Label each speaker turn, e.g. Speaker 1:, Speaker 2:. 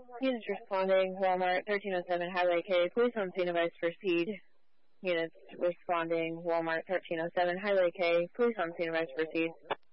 Speaker 1: Units responding, Walmart 1307 Highway K, police on scene advice proceed. Units responding, Walmart 1307 Highway K, police on scene advice proceed.